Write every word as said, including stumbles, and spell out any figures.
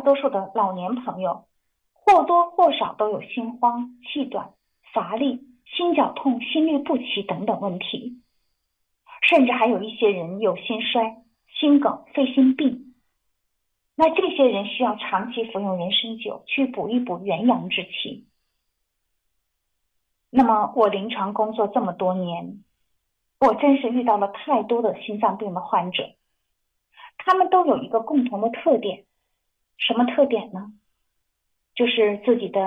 多数的老年朋友或多或少都有心慌、气短、乏力、心绞痛、心律不齐等等问题，甚至还有一些人有心衰、心梗、肺心病。那这些人需要长期服用人参酒去补一补元阳之气。那么我临床工作这么多年，我真是遇到了太多的心脏病的患者，他们都有一个共同的特点，什么特点呢？就是自己的